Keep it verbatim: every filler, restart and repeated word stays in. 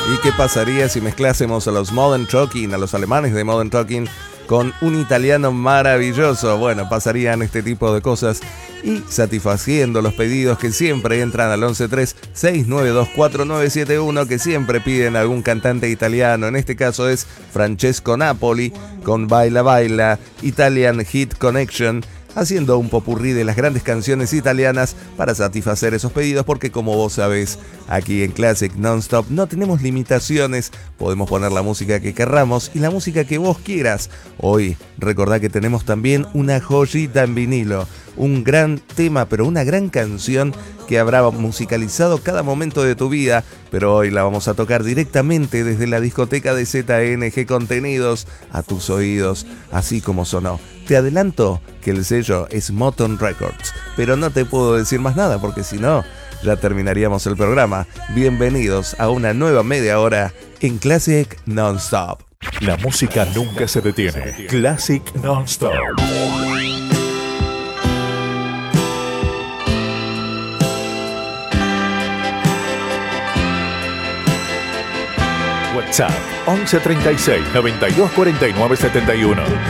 ¿Y qué pasaría si mezclásemos a los Modern Talking, a los alemanes de Modern Talking, con un italiano maravilloso? Bueno, pasarían este tipo de cosas y satisfaciendo los pedidos que siempre entran al once tres seis nueve dos cuatro nueve siete uno, que siempre piden algún cantante italiano. En este caso es Francesco Napoli con Baila Baila, Italian Hit Connection, haciendo un popurrí de las grandes canciones italianas para satisfacer esos pedidos, porque como vos sabés, aquí en Classic Nonstop no tenemos limitaciones, podemos poner la música que querramos y la música que vos quieras. Hoy, recordá que tenemos también una joyita en vinilo, un gran tema, pero una gran canción que habrá musicalizado cada momento de tu vida, pero hoy la vamos a tocar directamente desde la discoteca de Z N G Contenidos a tus oídos, así como sonó. Te adelanto que el sello es Motown Records, pero no te puedo decir más nada porque si no, ya terminaríamos el programa. Bienvenidos a una nueva media hora en Classic Nonstop. La música nunca se detiene. Classic Nonstop. WhatsApp once treinta y seis, noventa y dos cuarenta y nueve setenta y uno.